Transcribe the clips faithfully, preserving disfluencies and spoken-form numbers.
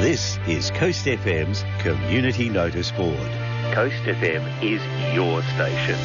This is Coast F M's Community Notice Board. Coast F M is your station.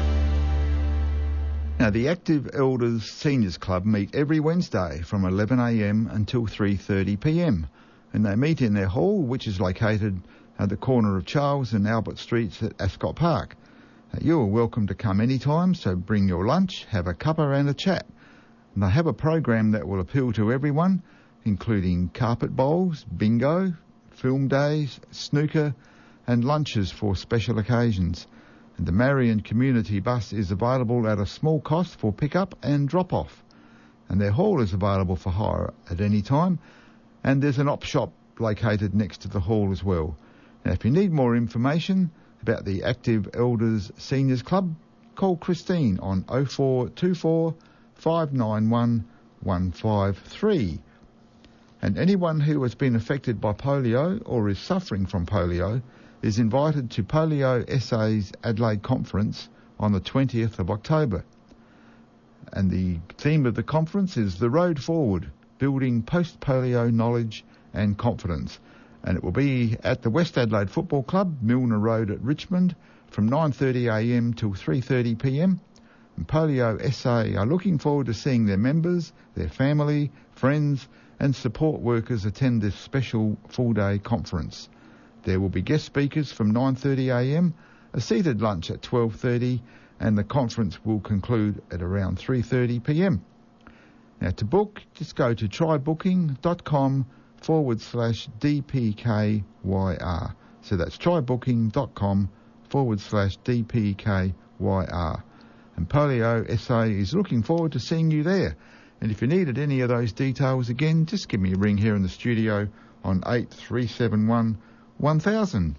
Now, the Active Elders Seniors Club meet every Wednesday from eleven a m until three thirty p m, and they meet in their hall, which is located at the corner of Charles and Albert Streets at Ascot Park. Uh, you are welcome to come anytime, so bring your lunch, have a cuppa and a chat. And they have a program that will appeal to everyone, including carpet bowls, bingo, film days, snooker, and lunches for special occasions. And the Marion Community Bus is available at a small cost for pick-up and drop-off. And their hall is available for hire at any time, and there's an op shop located next to the hall as well. Now, if you need more information about the Active Elders Seniors Club, call Christine on oh four two four, five nine one, one five three. And anyone who has been affected by polio or is suffering from polio is invited to Polio S A's Adelaide Conference on the twentieth of October. And the theme of the conference is The Road Forward, Building Post-Polio Knowledge and Confidence. And it will be at the West Adelaide Football Club, Milner Road at Richmond, from nine thirty a m till three thirty p m. And Polio S A are looking forward to seeing their members, their family, friends and support workers attend this special full-day conference. There will be guest speakers from nine thirty a m, a seated lunch at twelve thirty, and the conference will conclude at around three thirty p m. Now, to book, just go to trybooking.com forward slash DPKYR. So that's trybooking.com forward slash DPKYR. And Polio S A is looking forward to seeing you there. And if you needed any of those details again, just give me a ring here in the studio on eight three seven one, one thousand.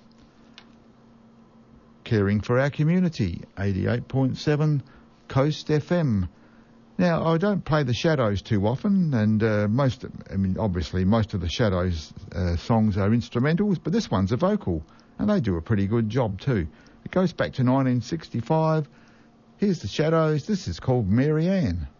Caring for our community, eighty-eight point seven Coast F M. Now, I don't play the Shadows too often, and uh, most, I mean, obviously most of the Shadows uh, songs are instrumentals, but this one's a vocal, and they do a pretty good job too. It goes back to nineteen sixty-five. Here's the Shadows. This is called Mary Ann.